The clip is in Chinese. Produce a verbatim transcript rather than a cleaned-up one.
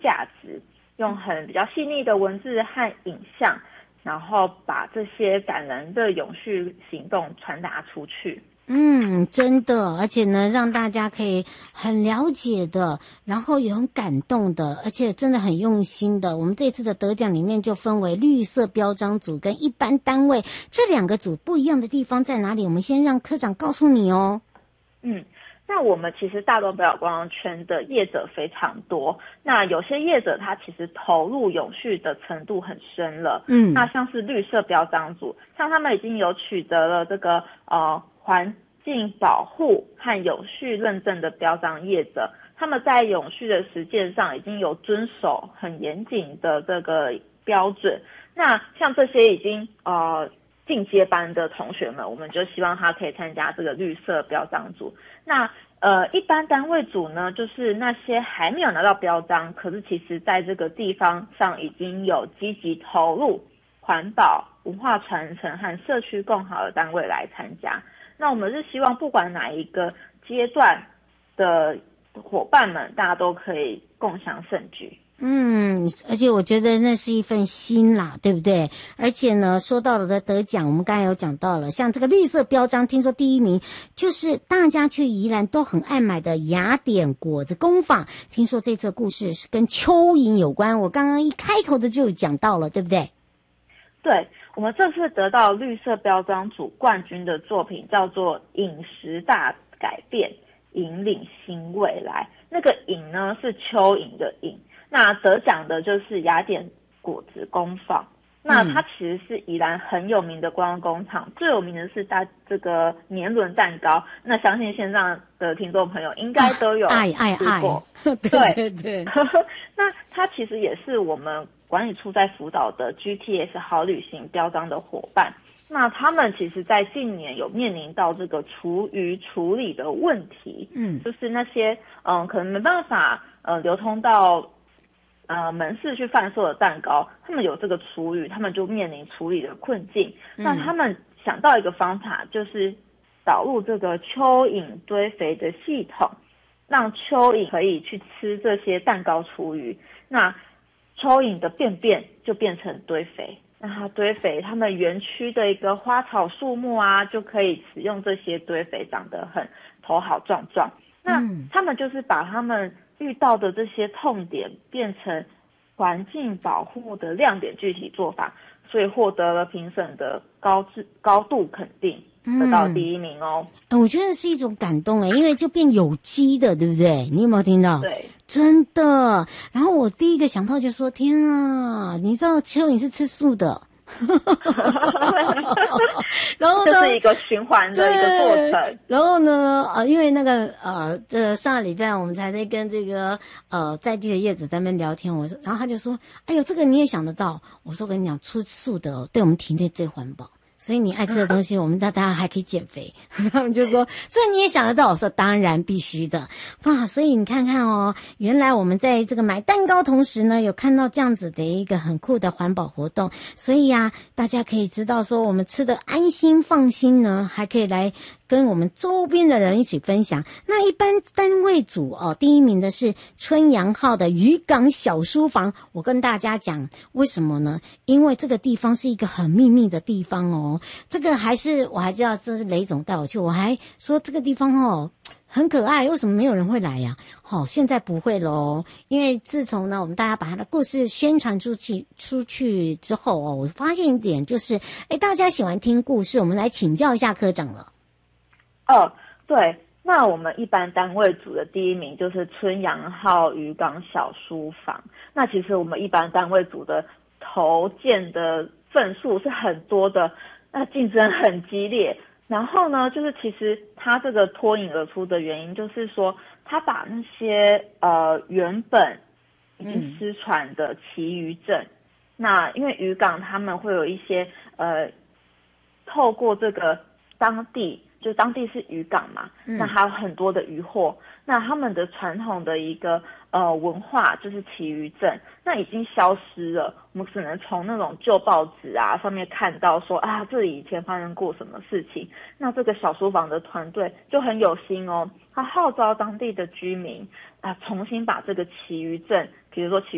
价值，用很比较细腻的文字和影像，然后把这些感人的永续行动传达出去。 嗯，真的，而且呢，让大家可以很了解的，然后也很感动的，而且真的很用心的。我们这次的得奖里面就分为绿色标章组跟一般单位，这两个组不一样的地方在哪里？我们先让科长告诉你哦。 嗯。那我们其实大众表演观光圈的业者非常多，那有些业者他其实投入永续的程度很深了，嗯，那像是绿色标章组，像他们已经有取得了这个呃环境保护和永续认证的标章业者，他们在永续的实践上已经有遵守很严谨的这个标准。那像这些已经呃进阶班的同学们，我们就希望他可以参加这个绿色标章组。那呃，一般单位组呢，就是那些还没有拿到标章，可是其实在这个地方上已经有积极投入环保、文化传承和社区共好的单位来参加。那我们是希望不管哪一个阶段的伙伴们，大家都可以共享盛举。 嗯，而且我觉得那是一份心啦，对不对？而且呢，说到了的得奖，我们刚才有讲到了，像这个绿色标章，听说第一名就是大家去宜兰都很爱买的雅典果子工坊。听说这次故事是跟蚯蚓有关，我刚刚一开头的就讲到了，对不对？ 对，我们这次得到绿色标章组冠军的作品叫做《饮食大改变，引领新未来》。那个饮呢是蚯蚓的饮。那得奖的就是雅典果子工坊，那它其实是宜兰很有名的观光工厂，最有名的是它这个年轮蛋糕，那相信线上的听众朋友应该都有爱爱爱，对对对。 那它其实也是我们管理处在辅导的 G T S 好旅行标章的伙伴，那他们其实在近年有面临到这个厨余处理的问题，嗯，就是那些嗯可能没办法呃流通到呃，门市去贩售的蛋糕，他们有这个厨余，他们就面临处理的困境。嗯、那他们想到一个方法，就是导入这个蚯蚓堆肥的系统，让蚯蚓可以去吃这些蛋糕厨余。那蚯蚓的便便就变成堆肥，那它堆肥，他们园区的一个花草树木啊，就可以使用这些堆肥，长得很头好壮壮。那他们就是把他们遇到的这些痛点变成环境保护的亮点具体做法，所以获得了评审的高质高度肯定，得到第一名哦。 嗯，我觉得是一种感动诶，因为就变有机的，对不对？你有没有听到？ 对， 真的。然后我第一个想到就说：天啊，你知道蚯蚓是吃素的。然后呢， 这是一个循环的一个过程。 然后呢，呃，因为那个呃，这上个礼拜我们才在跟这个呃在地的业者在那边聊天，我说，然后他就说，哎呦，这个你也想得到？我说，跟你讲，吃素的哦，对我们体内最环保。所以你爱吃的东西，我们大家还可以减肥。他们就说，这你也想得到？我说当然必须的。哇，所以你看看哦，原来我们在这个买蛋糕同时呢，有看到这样子的一个很酷的环保活动。所以呀、啊，大家可以知道说，我们吃的安心放心呢，还可以来跟我们周边的人一起分享。那一般单位组哦，第一名的是春阳号的渔港小书房。我跟大家讲，为什么呢？因为这个地方是一个很秘密的地方哦。这个还是我还知道这是雷总带我去，我还说这个地方哦很可爱，为什么没有人会来呀、啊？哦，现在不会咯，因为自从呢我们大家把他的故事宣传出去出去之后哦，我发现一点就是，哎，大家喜欢听故事，我们来请教一下科长了。 哦，对，那我们一般单位组的第一名就是春阳号渔港小书房。那其实我们一般单位组的投件的份数是很多的，那竞争很激烈。然后呢，就是其实他这个脱颖而出的原因，就是说他把那些呃原本已经失传的其余症，嗯、那因为渔港他们会有一些呃透过这个当地。就当地是渔港嘛，那还有很多的渔货，那他们的传统的一个呃文化就是其渔证，那已经消失了。我们只能从那种旧报纸啊上面看到说啊，这里以前发生过什么事情。那这个小书房的团队就很有心哦，他号召当地的居民啊，重新把这个其渔证，比如说其